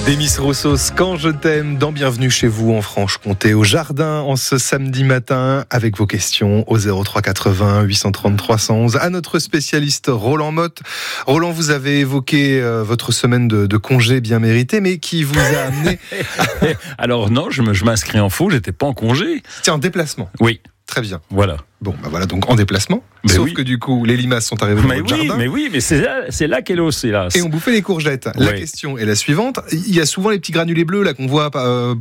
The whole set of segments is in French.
Demis Roussos, Quand je t'aime, dans Bienvenue chez vous en Franche-Comté, au jardin, en ce samedi matin, avec vos questions au 03 80 830 311, à notre spécialiste Roland Motte. Roland, vous avez évoqué votre semaine de congé bien méritée, mais qui vous a amené... Alors non, je m'inscris en faux, j'étais pas en congé. C'était en déplacement. Oui. Très bien. Voilà. Bon, voilà, donc en déplacement. Mais Sauf oui. que du coup, les limaces sont arrivées dans votre jardin. Mais c'est là qu'est l'os, hélas. Et on bouffait les courgettes. Ouais. La question est la suivante. Il y a souvent les petits granulés bleus là qu'on voit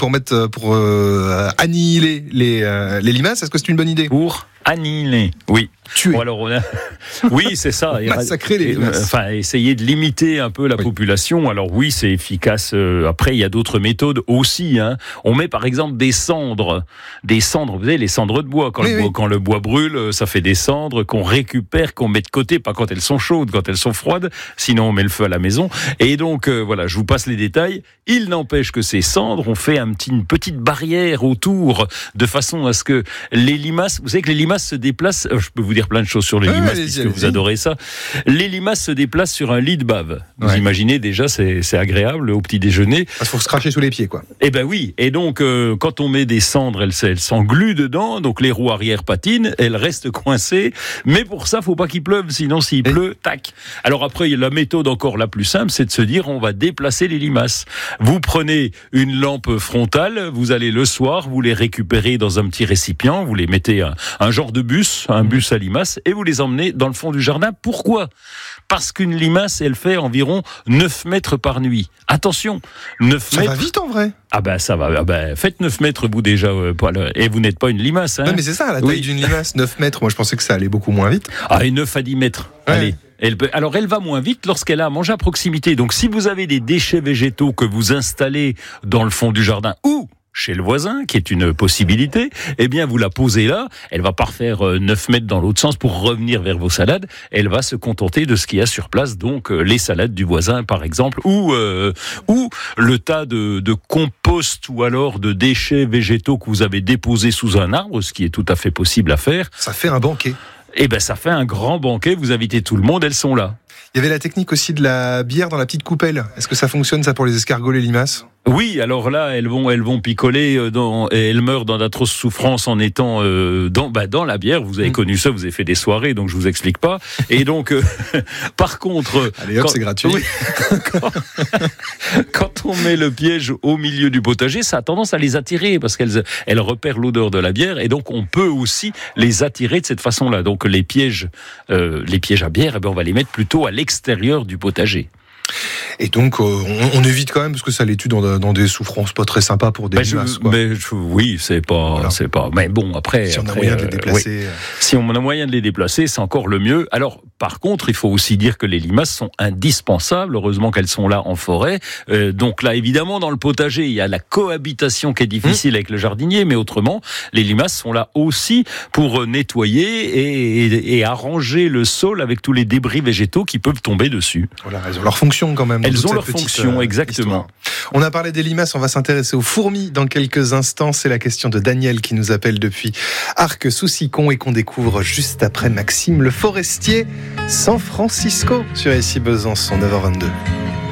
pour annihiler les limaces. Est-ce que c'est une bonne idée? Pour annihiler, oui. Tuer. Bon, alors oui, c'est ça. Massacrer les limaces. Enfin, essayer de limiter un peu la population. Alors oui, c'est efficace. Après, il y a d'autres méthodes aussi. Hein. On met par exemple des cendres. Vous savez, les cendres de bois. Quand le bois brûle, ça fait des cendres qu'on récupère, qu'on met de côté. Pas quand elles sont chaudes, quand elles sont froides. Sinon, on met le feu à la maison. Et donc, voilà, je vous passe les détails. Il n'empêche que ces cendres, on fait une petite barrière autour, de façon à ce que les limaces... Vous savez que les limaces se déplacent... Je peux vous dire plein de choses sur les limaces, puisque vous adorez ça. Les limaces se déplacent sur un lit de bave. Vous imaginez déjà, c'est agréable au petit déjeuner. Il faut se cracher sous les pieds, quoi. Eh ben oui. Et donc, quand on met des cendres, elles s'engluent dedans. Donc, les roues arrière patinent, elles restent coincées. Mais pour ça, faut pas qu'il pleuve. Sinon, s'il pleut, tac. Alors après, la méthode encore la plus simple, c'est de se dire, on va déplacer les limaces. Vous prenez une lampe frontale, vous allez le soir, vous les récupérez dans un petit récipient, vous les mettez un genre de bus, un bus à limaces, et vous les emmenez dans le fond du jardin. Pourquoi ? Parce qu'une limace, elle fait environ 9 mètres par nuit. Attention, 9 mètres... Ça va vite en vrai. Ah ben ça va, faites 9 mètres vous déjà, et vous n'êtes pas une limace. Hein. Non mais c'est ça, la taille d'une limace, 9 mètres, moi je pensais que ça allait beaucoup moins vite. Ah, et 9 à 10 mètres, ouais. Allez. Alors elle va moins vite lorsqu'elle a à manger à proximité. Donc si vous avez des déchets végétaux que vous installez dans le fond du jardin ou chez le voisin, qui est une possibilité, eh bien vous la posez là, elle va pas refaire 9 mètres dans l'autre sens pour revenir vers vos salades, elle va se contenter de ce qu'il y a sur place, donc les salades du voisin par exemple, ou le tas de compost ou alors de déchets végétaux que vous avez déposés sous un arbre, ce qui est tout à fait possible à faire. Ça fait un banquet. Eh ben ça fait un grand banquet, vous invitez tout le monde, elles sont là. Il y avait la technique aussi de la bière dans la petite coupelle. Est-ce que ça fonctionne ça pour les escargots, les limaces ? Oui, alors là, elles vont picoler et elles meurent dans d'atroces souffrances en étant dans la bière. Vous avez connu ça, vous avez fait des soirées, donc je vous explique pas. Et donc, par contre, allez hop, c'est gratuit. Oui, quand on met le piège au milieu du potager, ça a tendance à les attirer parce qu'elles repèrent l'odeur de la bière et donc on peut aussi les attirer de cette façon-là. Donc les pièges à bière, eh ben on va les mettre plutôt à l'extérieur du potager. Et donc, on évite quand même, parce que ça les tue dans des souffrances pas très sympas pour des limaces. Oui, c'est pas. Mais bon, après. Si on a moyen de les déplacer. Si on a moyen de les déplacer, c'est encore le mieux. Alors, par contre, il faut aussi dire que les limaces sont indispensables. Heureusement qu'elles sont là en forêt. Donc là, évidemment, dans le potager, il y a la cohabitation qui est difficile avec le jardinier, mais autrement, les limaces sont là aussi pour nettoyer et arranger le sol avec tous les débris végétaux qui peuvent tomber dessus. Voilà, elles ont leur fonction quand même. Elles ont leur fonction, exactement. Histoire. On a parlé des limaces, on va s'intéresser aux fourmis dans quelques instants. C'est la question de Daniel qui nous appelle depuis Arc-sous-Sicon et qu'on découvre juste après Maxime Le Forestier, San Francisco sur ici Besançon, 9h22.